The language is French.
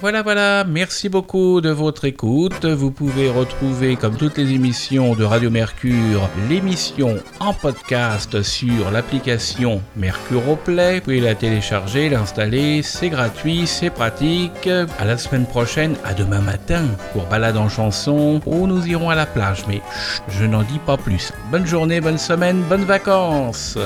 Voilà, merci beaucoup de votre écoute. Vous pouvez retrouver, comme toutes les émissions de Radio Mercure, l'émission en podcast sur l'application Mercure au Play. Vous pouvez la télécharger, l'installer, c'est gratuit, c'est pratique. À la semaine prochaine, à demain matin, pour Balade en chanson, où nous irons à la plage, mais je n'en dis pas plus. Bonne journée, bonne semaine, bonnes vacances.